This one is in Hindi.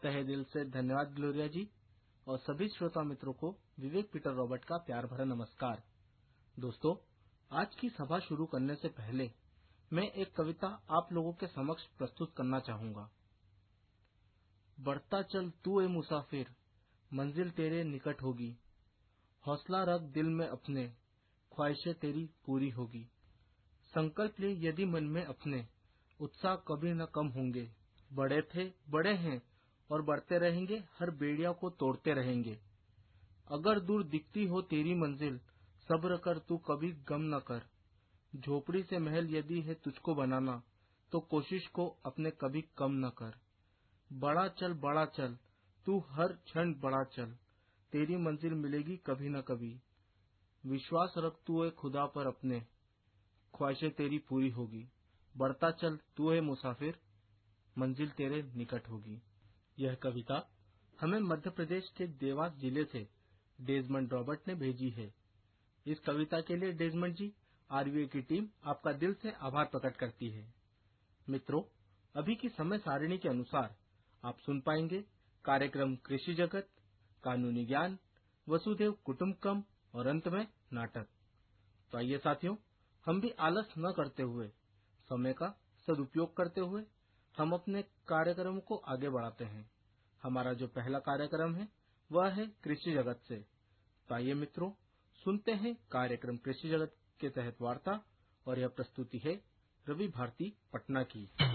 तहे दिल से धन्यवाद ग्लोरिया जी और सभी श्रोता मित्रों को विवेक पीटर रॉबर्ट का प्यार भरा नमस्कार। दोस्तों, आज की सभा शुरू करने से पहले मैं एक कविता आप लोगों के समक्ष प्रस्तुत करना चाहूंगा। बढ़ता चल तू ए मुसाफिर, मंजिल तेरे निकट होगी। हौसला रख दिल में अपने, ख्वाहिशें तेरी पूरी होगी। संकल्प ले यदि मन में अपने, उत्साह कभी न कम होंगे। बड़े थे, बड़े हैं और बढ़ते रहेंगे, हर बेड़िया को तोड़ते रहेंगे। अगर दूर दिखती हो तेरी मंजिल, सब्र कर तू कभी गम न कर। झोपड़ी से महल यदि है तुझको बनाना, तो कोशिश को अपने कभी कम न कर। बड़ा चल तू हर क्षण बड़ा चल, तेरी मंजिल मिलेगी कभी न कभी। विश्वास रख तू है खुदा पर अपने, ख्वाहिशें तेरी पूरी होगी। बढ़ता चल तू है मुसाफिर, मंजिल तेरे निकट होगी। यह कविता हमें मध्य प्रदेश के देवास जिले से डेजमंड रॉबर्ट ने भेजी है। इस कविता के लिए डेजमंड जी, आरवीए की टीम आपका दिल से आभार प्रकट करती है। मित्रों, अभी की समय सारिणी के अनुसार आप सुन पाएंगे कार्यक्रम कृषि जगत, कानूनी ज्ञान, वसुदेव कुटुंबकम और अंत में नाटक। तो आइए साथियों, हम भी आलस न करते हुए, समय का सदुपयोग करते हुए हम अपने कार्यक्रम को आगे बढ़ाते हैं। हमारा जो पहला कार्यक्रम है वह है कृषि जगत से। तो आइए मित्रों, सुनते हैं कार्यक्रम कृषि जगत के तहत वार्ता, और यह प्रस्तुति है रवि भारती पटना की।